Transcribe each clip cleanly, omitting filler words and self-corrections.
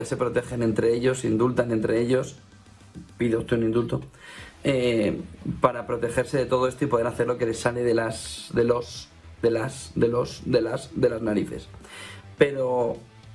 se protegen entre ellos, indultan entre ellos, pide usted un indulto, para protegerse de todo esto y poder hacer lo que les sale de las narices. Pero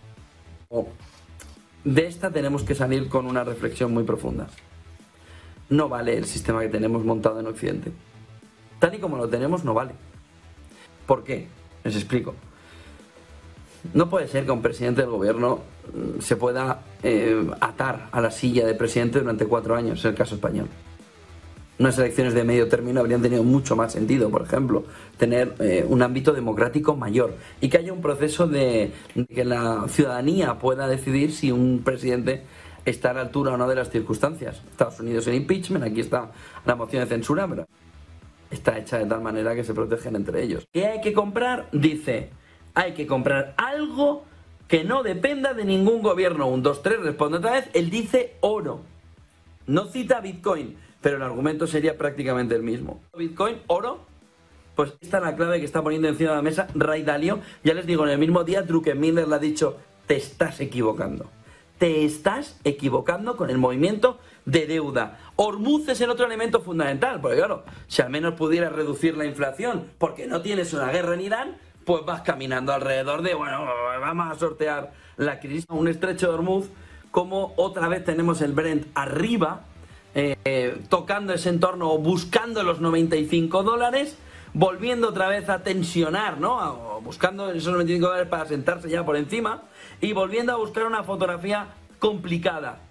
de esta tenemos que salir con una reflexión muy profunda. No vale el sistema que tenemos montado en Occidente. Tal y como lo tenemos, no vale. ¿Por qué? Les explico. No puede ser que un presidente del gobierno se pueda atar a la silla de presidente durante 4 años, en el caso español. Unas elecciones de medio término habrían tenido mucho más sentido, por ejemplo, tener un ámbito democrático mayor y que haya un proceso de que la ciudadanía pueda decidir si un presidente está a la altura o no de las circunstancias. Estados Unidos en impeachment, aquí está la moción de censura, pero está hecha de tal manera que se protegen entre ellos. ¿Qué hay que comprar? Dice, hay que comprar algo que no dependa de ningún gobierno. 1, 2, 3, responde otra vez. Él dice oro. No cita Bitcoin, pero el argumento sería prácticamente el mismo. Bitcoin, oro. Pues esta es la clave que está poniendo encima de la mesa Ray Dalio. Ya les digo, en el mismo día Druckenmiller le ha dicho, te estás equivocando. Te estás equivocando con el movimiento de deuda. Hormuz es el otro elemento fundamental, porque claro, si al menos pudieras reducir la inflación porque no tienes una guerra en Irán, pues vas caminando alrededor de, bueno, vamos a sortear la crisis. Un estrecho de Hormuz, como otra vez tenemos el Brent arriba, tocando ese entorno, buscando los $95, volviendo otra vez a tensionar, ¿no? Buscando esos $95 para sentarse ya por encima y volviendo a buscar una fotografía complicada.